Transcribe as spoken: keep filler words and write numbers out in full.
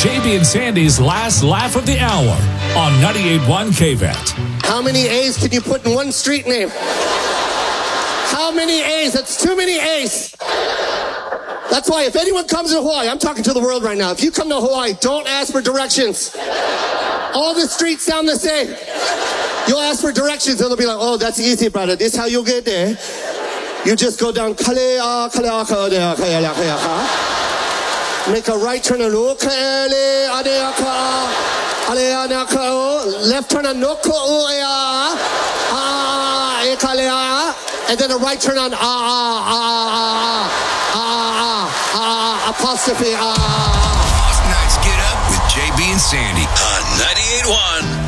J B and Sandy's last laugh of the hour on ninety-eight point one K V E T. How many A's can you put in one street name? How many A's? That's too many A's. That's why if anyone comes to Hawaii, I'm talking to the world right now. If you come to Hawaii, don't ask for directions. All the streets sound the same. You'll ask for directions and they'll be like, oh, that's easy, brother. This is how you'll get there. You just go down, kalea, kalea, kalea, kalea, kalea, kalea. Make a right turn, left turn, and then a right turn on ah ah ah ah ah ah apostrophe ah. Off Nights Get Up with J B and Sandy on ninety-eight point one